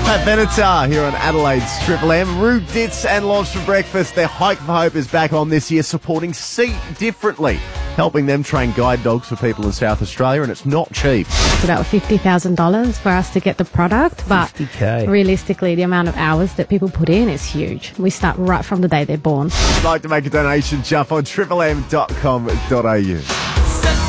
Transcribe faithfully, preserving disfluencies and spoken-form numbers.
Pat Benatar here on Adelaide's Triple M. Roo Dits and Lodge for Breakfast. Their Hike for Hope is back on this year, supporting Seat Differently, helping them train guide dogs for people in South Australia, and it's not cheap. It's about fifty thousand dollars for us to get the product, but fifty K. Realistically, the amount of hours that people put in is huge. We start right from the day they're born. If you'd like to make a donation, jump on triple m dot com dot a u.